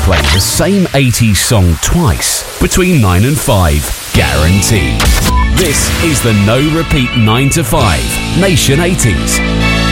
play the same 80s song twice between 9 and 5. Guaranteed. This is the No Repeat 9 to 5 Nation 80s.